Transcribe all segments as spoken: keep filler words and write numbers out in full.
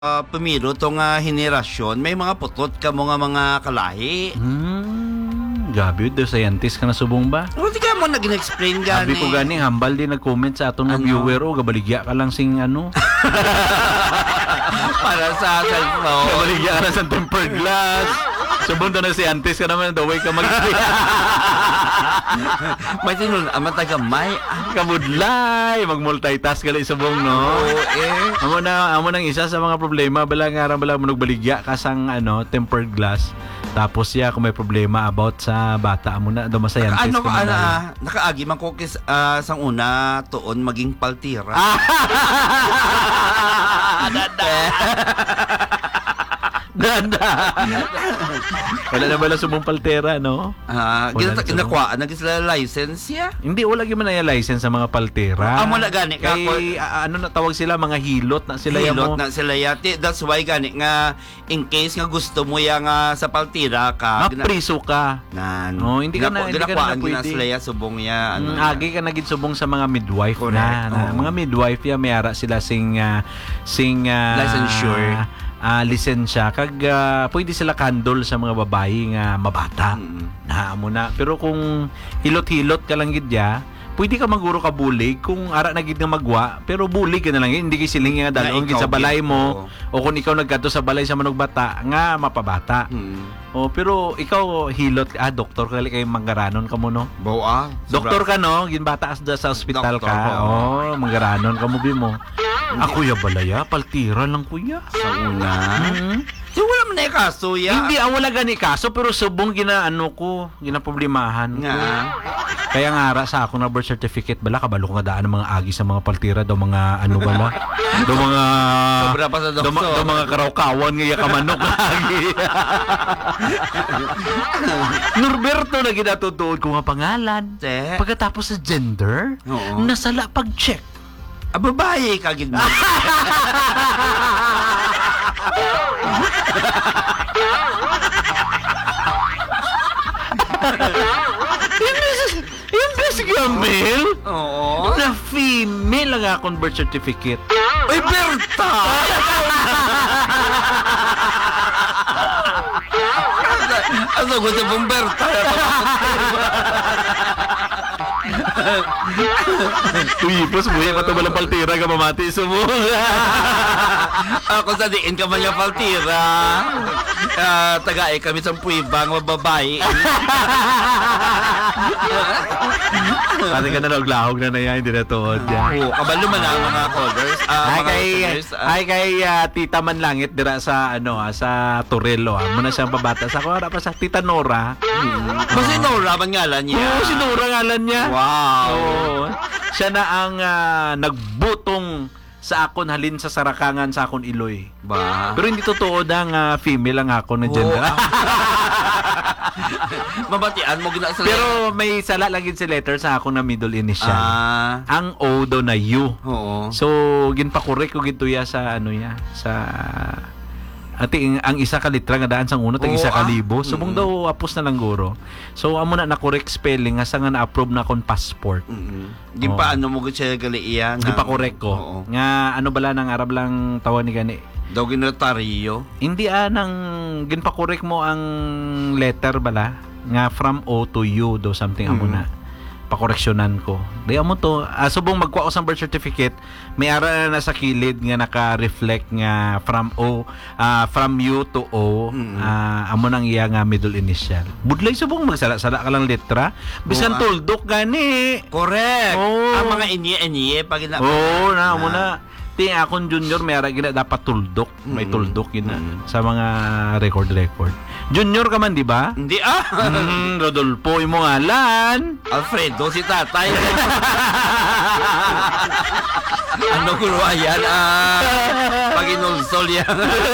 Ah, pumiro tong ah, henerasyon, may mga putot ka mo nga mga kalahi. Hmm, gabi do scientist ka na subong ba? O, di ka mo nag-explain gani. Sabi ko gani, hambal din nag-comment sa atong Ano? mga viewer o gabaligya ka lang sing ano. Para sa cellphone. Gabaligya ka lang sa tempered glass. Subong to na scientist ka naman, the way ka mag May tinun, aman taga may. kamudlay, mag-multitask ka lang subong no. Oo, eh. Amo na, amo nang isa sa mga problema, bala nga bala mo nagbaligya ka sang ano, tempered glass. Tapos ya kung may problema about sa bata amo na do scientist Ano ka, ka na ana, dahil. nakaagi man ko kis, ah, sang una, tuon maging paltira. Dada. Dada. Wala na bala sumong paltera, no? Ah, Wala ginata na kinakuha na sila license ya. Hindi, wala gyud man na license sa mga paltera. Ah, wala gani ka, Kay, ah, ano na tawag sila, mga hilot na sila Hilot yung mo. na sila yati. That's why gani nga in case nga gusto mo ya nga sa paltira ka. gina- Mapriso ka. Nan. Oh, hindi ka na- hindi ka na ginakuhaan gina pwede. sila ya subong ya ano. Mm, agi ka naging subong sa mga midwife Correct, na, na oo. mga midwife ya may ara sila sing ah, sing ah, Licensure. ah, lisensya kag ah, pwede sila kandol sa mga babae nga mabata. Mm. Na mo na. Pero kung hilot-hilot ka lang gid ya, pwede ka maguro ka bulig kung ara na gid nga magwa, pero bulig ka na lang yun. Hindi ka siling nga dalon gid ikaw sa balay gid, mo o kung ikaw nagkadto sa balay sa manog bata nga mapabata. Hmm. O pero ikaw hilot ah doktor ka kay manggaranon ka mo no. Boa. Doktor ka no, ginbata ka sa ospital Doktor ka. ko. Oh, manggaranon ka mo bi mo. Ako ya balaya, paltira lang kuya. Sa una. Mhm. Di wala man na yung kaso ya. Hindi ah, wala gani kaso pero subong ginaano ko, ginaproblemahan ko. Nga. Kaya nga ara sa ako na birth certificate bala kabalo ko nga daan ng mga agi sa mga paltira do mga ano bala. do mga Sobra pa sa do, ma- doktor. do mga karawkawan nga ka manok agi. Norberto na ginatutuod ko nga pangalan. Te. Pagkatapos sa gender, Oo. nasala pag-check. Ah, babae ka gid mo. Imbes nga male, Oo. na female ang akong birth certificate. Uy, Berta! Asa gusto mong Berta? Uy, plus buhay pa ito walang paltira ka mamati sa mo. Ako sa diin ka man yung paltira. Ah, tagaay kami sa puibang mababae. Pati ka na naglahog na na yan, hindi na tuod yan. Oo, kabalo man ang mga callers. Ah, Ay mga kay listeners, ah. ay kay ah, Tita Manlangit dira sa ano ah, sa Torello ah. Muna siyang pabata sa ko pa sa Tita Nora. Kasi Nora man ngalan niya. Oo, si Nora ngalan niya. Wow. Oo. Siya na ang ah, nagbutong sa akon halin sa Sarakangan sa akon Iloy. Ba? Pero hindi totoo na nga female ang ako na Oo, gender. ah. Mabatian mo gina sa Pero may sala lang gid si letter sa ako na middle initial. Ah. Ang O daw na U. Oo. So ginpa-correct ko gito ya sa ano ya sa ati ang isa ka litra nga daan sang uno tag Oo, isa ka ah. libo. Subong Mm. daw apos na lang guro. So amo na na correct spelling nga sa nga na-approve na kon passport. Mm-hmm. Di Oo. pa ano mo gud siya gali iya. Di pa correct ko. Oo. Nga ano bala nang Arab lang tawa ni gani. Daw ginotaryo. Hindi ah nang ginpa-correct mo ang letter bala nga from O to U do something amo Mm. na pakoreksyonan ko. Di amo to, ah, subong magkuha ko sa birth certificate, may ara na nasa kilid nga naka-reflect nga from O, ah, from U to O, Mm. ah, amo nang iya nga middle initial. Budlay subong magsala-sala ka lang letra, bisan Oo, ah. tuldok gani. Correct. Oo. Ang mga inye-inye pag ina Oo, na amo na. Ti akong junior may ara gina dapat tuldok, may Mm. tuldok yun na Mm. sa mga record record. Junior ka man di ba? Hindi ah. Mm, Rodolfo imo ngalan. Alfredo si tatay. Ano kuruwa yan? Ah, pag inulsol yan.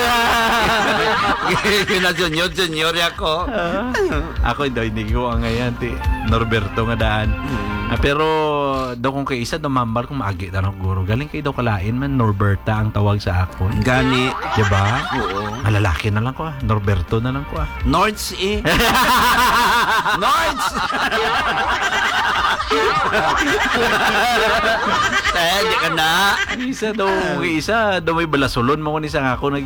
Kina junior, junior ako. Ako daw hindi ko ang ngayon ti Norberto nga daan. Mm. Ah, pero daw kung kay isa dumambal kung maagi ta guro. Galing kay daw kalain man Norberta ang tawag sa ako. Gani. Di ba? Oo. Ah, lalaki na lang ko ah. Norberto na lang ko ah. North eh. Nords! Eh, di ka na. Isa daw, isa daw may balasulon mo ko ni sa ako